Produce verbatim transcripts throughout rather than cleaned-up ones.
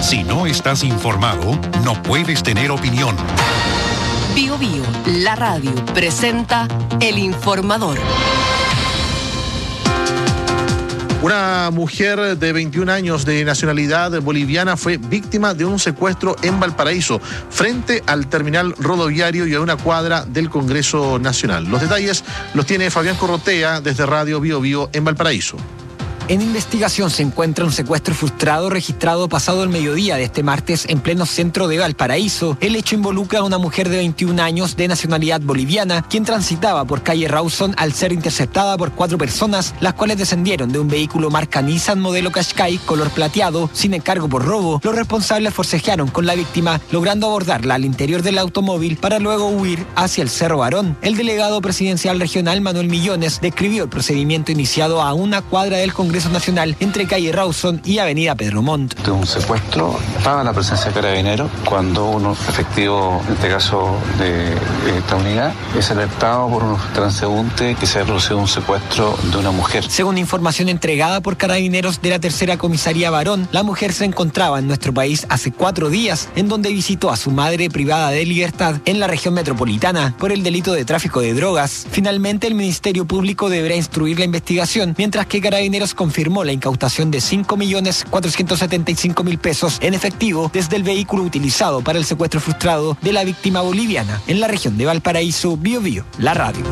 Si no estás informado, no puedes tener opinión. Bio Bio, la radio, presenta El Informador. Una mujer de veintiún años de nacionalidad boliviana fue víctima de un secuestro en Valparaíso, frente al terminal rodoviario y a una cuadra del Congreso Nacional. Los detalles los tiene Fabián Corrotea desde Radio Bio Bio en Valparaíso. En investigación se encuentra un secuestro frustrado registrado pasado el mediodía de este martes en pleno centro de Valparaíso. El hecho involucra a una mujer de veintiún años de nacionalidad boliviana, quien transitaba por calle Rawson al ser interceptada por cuatro personas, las cuales descendieron de un vehículo marca Nissan modelo Qashqai color plateado, sin encargo por robo. Los responsables forcejearon con la víctima, logrando abordarla al interior del automóvil para luego huir hacia el Cerro Barón. El delegado presidencial regional Manuel Millones describió el procedimiento iniciado a una cuadra del Congreso Nacional entre calle Rawson y avenida Pedro Montt. De un secuestro, estaba la presencia de carabineros cuando un efectivo, en este caso de esta unidad, es alertado por unos transeúntes que se ha producido un secuestro de una mujer. Según información entregada por carabineros de la tercera comisaría Barón, la mujer se encontraba en nuestro país hace cuatro días, en donde visitó a su madre privada de libertad en la región metropolitana por el delito de tráfico de drogas. Finalmente, el Ministerio Público deberá instruir la investigación, mientras que carabineros confirmó la incautación de cinco millones cuatrocientos setenta y cinco mil pesos en efectivo desde el vehículo utilizado para el secuestro frustrado de la víctima boliviana en la región de Valparaíso. Bio Bio, la radio.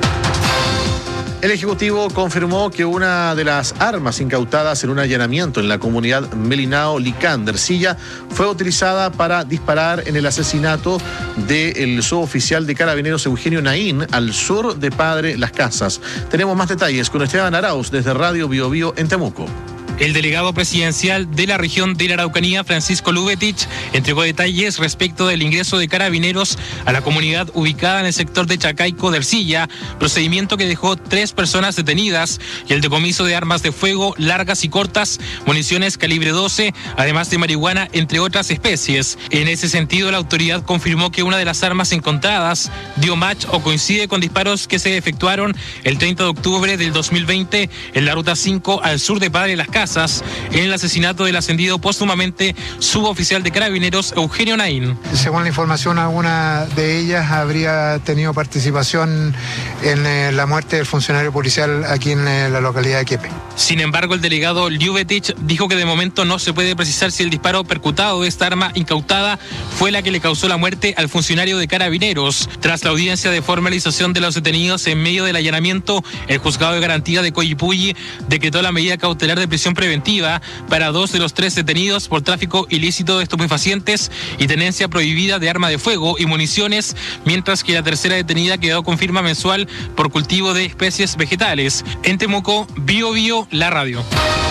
El Ejecutivo confirmó que una de las armas incautadas en un allanamiento en la comunidad Melinao Licán de Ercilla fue utilizada para disparar en el asesinato del suboficial de Carabineros Eugenio Naín al sur de Padre Las Casas. Tenemos más detalles con Esteban Arauz desde Radio Bio Bio en Temuco. El delegado presidencial de la región de la Araucanía, Francisco Lubetich, entregó detalles respecto del ingreso de carabineros a la comunidad ubicada en el sector de Chacaico de Ercilla, procedimiento que dejó tres personas detenidas, y el decomiso de armas de fuego largas y cortas, municiones calibre doce, además de marihuana, entre otras especies. En ese sentido, la autoridad confirmó que una de las armas encontradas dio match o coincide con disparos que se efectuaron el treinta de octubre del dos mil veinte en la ruta cinco al sur de Padre Las Casas, en el asesinato del ascendido póstumamente suboficial de Carabineros Eugenio Naín. Según la información, alguna de ellas habría tenido participación en eh, la muerte del funcionario policial aquí en eh, la localidad de Quepe. Sin embargo, el delegado Lubetich dijo que de momento no se puede precisar si el disparo percutado de esta arma incautada fue la que le causó la muerte al funcionario de Carabineros. Tras la audiencia de formalización de los detenidos en medio del allanamiento, el juzgado de garantía de Coyipulli decretó la medida cautelar de prisión preventiva para dos de los tres detenidos por tráfico ilícito de estupefacientes y tenencia prohibida de arma de fuego y municiones, mientras que la tercera detenida quedó con firma mensual por cultivo de especies vegetales. En Temuco, Bio Bio, la radio.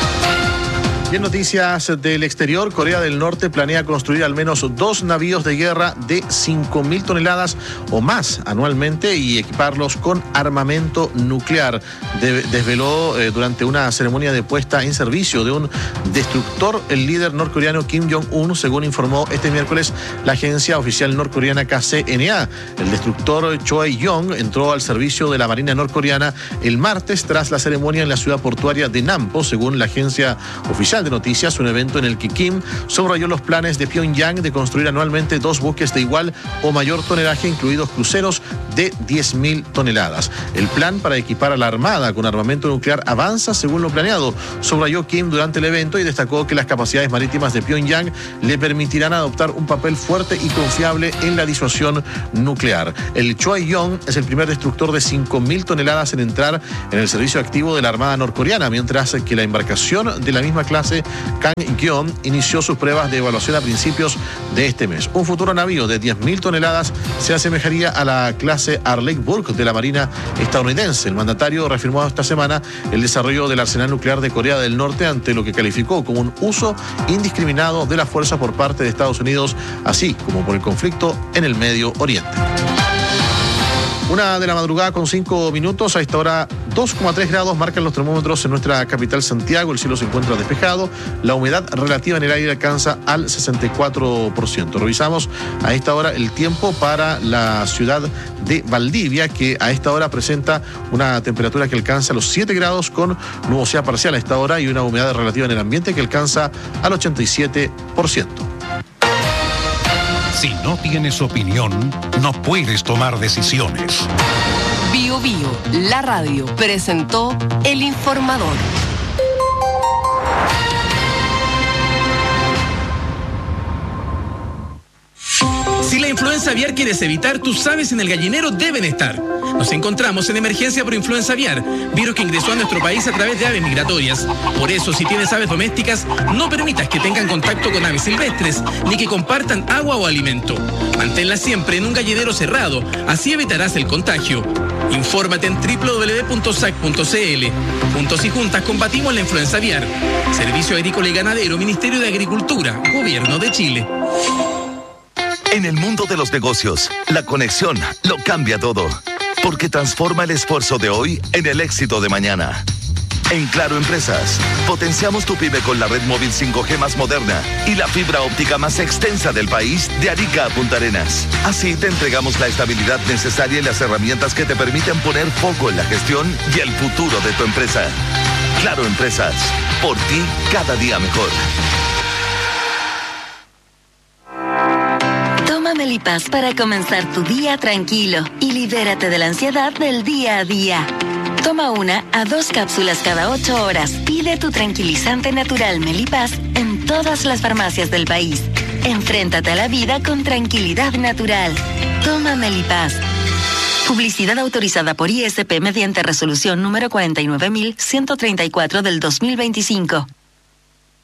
Y en noticias del exterior, Corea del Norte planea construir al menos dos navíos de guerra de cinco mil toneladas o más anualmente y equiparlos con armamento nuclear. De, desveló eh, durante una ceremonia de puesta en servicio de un destructor el líder norcoreano Kim Jong-un, según informó este miércoles la agencia oficial norcoreana K C N A. El destructor Choe-yong entró al servicio de la Marina norcoreana el martes tras la ceremonia en la ciudad portuaria de Nampo, según la agencia oficial de noticias, un evento en el que Kim subrayó los planes de Pyongyang de construir anualmente dos buques de igual o mayor tonelaje, incluidos cruceros de diez mil toneladas. El plan para equipar a la Armada con armamento nuclear avanza según lo planeado, subrayó Kim durante el evento y destacó que las capacidades marítimas de Pyongyang le permitirán adoptar un papel fuerte y confiable en la disuasión nuclear. El Choe-yong es el primer destructor de cinco mil toneladas en entrar en el servicio activo de la Armada norcoreana, mientras que la embarcación de la misma clase Kangyeon inició sus pruebas de evaluación a principios de este mes. Un futuro navío de diez mil toneladas se asemejaría a la clase Arleigh Burke de la Marina estadounidense. El mandatario reafirmó esta semana el desarrollo del arsenal nuclear de Corea del Norte ante lo que calificó como un uso indiscriminado de la fuerza por parte de Estados Unidos, así como por el conflicto en el Medio Oriente. Una de la madrugada con cinco minutos, a esta hora dos coma tres grados marcan los termómetros en nuestra capital Santiago, el cielo se encuentra despejado, la humedad relativa en el aire alcanza al sesenta y cuatro por ciento. Revisamos a esta hora el tiempo para la ciudad de Valdivia, que a esta hora presenta una temperatura que alcanza los siete grados con nubosidad parcial a esta hora y una humedad relativa en el ambiente que alcanza al ochenta y siete por ciento. Si no tienes opinión, no puedes tomar decisiones. Bio Bio, la radio, presentó El Informador. Si la influenza aviar quieres evitar, tus aves en el gallinero deben estar. Nos encontramos en emergencia por influenza aviar, virus que ingresó a nuestro país a través de aves migratorias. Por eso, si tienes aves domésticas, no permitas que tengan contacto con aves silvestres, ni que compartan agua o alimento. Manténlas siempre en un gallinero cerrado, así evitarás el contagio. Infórmate en doble u doble u doble u punto s a c punto c l. Juntos y juntas combatimos la influenza aviar. Servicio Agrícola y Ganadero, Ministerio de Agricultura, Gobierno de Chile. En el mundo de los negocios, la conexión lo cambia todo, porque transforma el esfuerzo de hoy en el éxito de mañana. En Claro Empresas, potenciamos tu pyme con la red móvil cinco G más moderna y la fibra óptica más extensa del país, de Arica a Punta Arenas. Así te entregamos la estabilidad necesaria y las herramientas que te permiten poner foco en la gestión y el futuro de tu empresa. Claro Empresas, por ti cada día mejor. Melipaz para comenzar tu día tranquilo y libérate de la ansiedad del día a día. Toma una a dos cápsulas cada ocho horas. Pide tu tranquilizante natural Melipaz en todas las farmacias del país. Enfréntate a la vida con tranquilidad natural. Toma Melipaz. Publicidad autorizada por I S P mediante resolución número cuarenta y nueve mil ciento treinta y cuatro del dos mil veinticinco.